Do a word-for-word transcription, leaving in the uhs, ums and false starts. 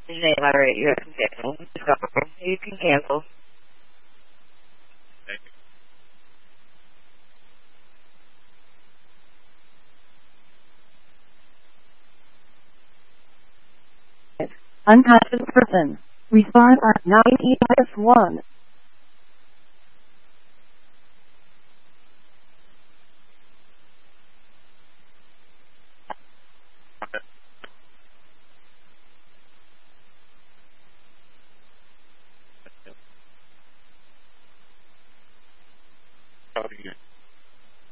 His name, I already, you have to cancel. You can cancel. Thank you. Unconscious person. Respond at nine E S one.